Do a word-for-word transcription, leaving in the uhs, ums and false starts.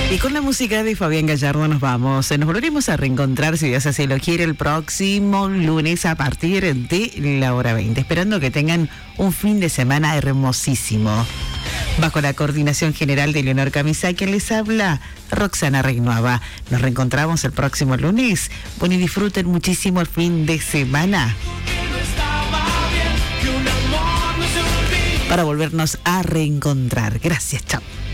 Y con la música de Fabián Gallardo nos vamos. Nos volveremos a reencontrar, si Dios así lo quiere, el próximo lunes a partir de la hora veinte. Esperando que tengan un fin de semana hermosísimo. Bajo la coordinación general de Leonor Camisa, quien les habla, Roxana Reignuava. Nos reencontramos el próximo lunes. Bueno, y disfruten muchísimo el fin de semana, para volvernos a reencontrar. Gracias, chao.